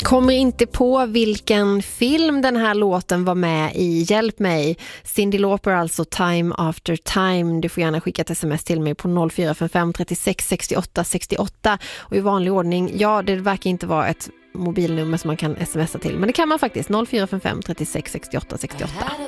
Kommer inte på vilken film den här låten var med i. Hjälp mig. Cyndi Lauper, alltså Time After Time. Du får gärna skicka ett sms till mig på 0455 36 68 68. Och i vanlig ordning, ja, det verkar inte vara ett mobilnummer som man kan smsa till. Men det kan man faktiskt. 0455 36 68 68.